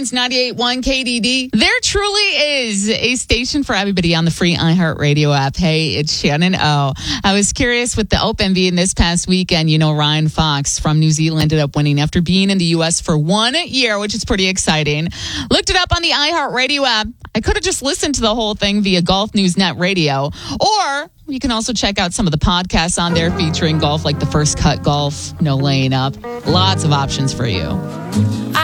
Torrance, 98.1 KDD. There truly is a station for everybody on the free iHeartRadio app. Hey, it's Shannon O. I was curious with the Open being this past weekend. You know, Ryan Fox from New Zealand ended up winning after being in the U.S. for 1 year, which is pretty exciting. Looked it up on the iHeartRadio app. I could have just listened to the whole thing via Golf News Net Radio, or you can also check out some of the podcasts on there featuring golf, like the First Cut Golf, No Laying Up. Lots of options for you.